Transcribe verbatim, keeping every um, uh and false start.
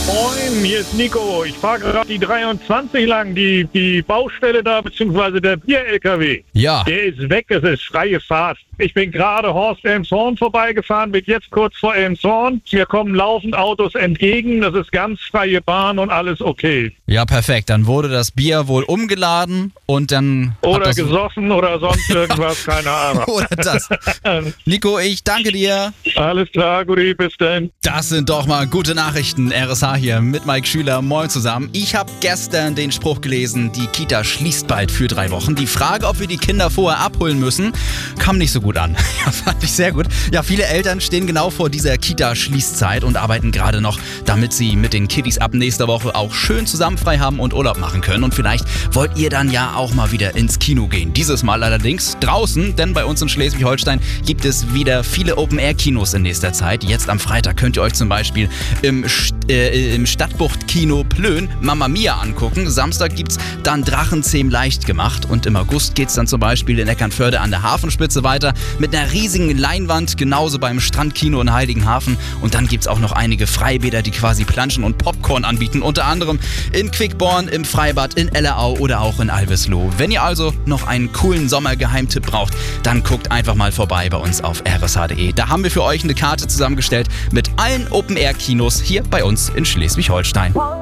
Moin, hier ist Nico. Ich fahre gerade die dreiundzwanzig lang, die, die Baustelle da, beziehungsweise der Bier-L K W. Ja. Der ist weg, es ist freie Fahrt. Ich bin gerade Horst Elmshorn vorbeigefahren, bin jetzt kurz vor Elmshorn. Mir kommen laufend Autos entgegen, das ist ganz freie Bahn und alles okay. Ja, perfekt. Dann wurde das Bier wohl umgeladen und dann... Oder das gesoffen oder sonst irgendwas, keine Ahnung. Oder das. Nico, ich danke dir. Alles klar, Guti, bis dann. Das sind doch mal gute Nachrichten. R S H hier mit Mike Schüler. Moin zusammen. Ich habe gestern den Spruch gelesen, die Kita schließt bald für drei Wochen. Die Frage, ob wir die Kinder vorher abholen müssen, kam nicht so gut an. Ja, fand ich sehr gut. Ja, viele Eltern stehen genau vor dieser Kita-Schließzeit und arbeiten gerade noch, damit sie mit den Kiddies ab nächster Woche auch schön zusammen frei haben und Urlaub machen können. Und vielleicht wollt ihr dann ja auch mal wieder ins Kino gehen. Dieses Mal allerdings draußen, denn bei uns in Schleswig-Holstein gibt es wieder viele Open-Air-Kinos in nächster Zeit. Jetzt am Freitag könnt ihr euch zum Beispiel im, äh, im Stadtbucht-Kino Plön Mamma Mia angucken. Samstag gibt's dann Drachenzähm leicht gemacht und im August geht's dann zum Beispiel in Eckernförde an der Hafenspitze weiter mit einer riesigen Leinwand, genauso beim Strandkino in Heiligenhafen. Und dann gibt's auch noch einige Freibäder, die quasi Planschen und Popcorn anbieten, unter anderem in Quickborn, im Freibad, in Ellerau oder auch in Alvesloh. Wenn ihr also noch einen coolen Sommergeheimtipp braucht, dann guckt einfach mal vorbei bei uns auf r s h punkt d e. Da haben wir für euch eine Karte zusammengestellt mit allen Open-Air-Kinos hier bei uns in Schleswig-Holstein.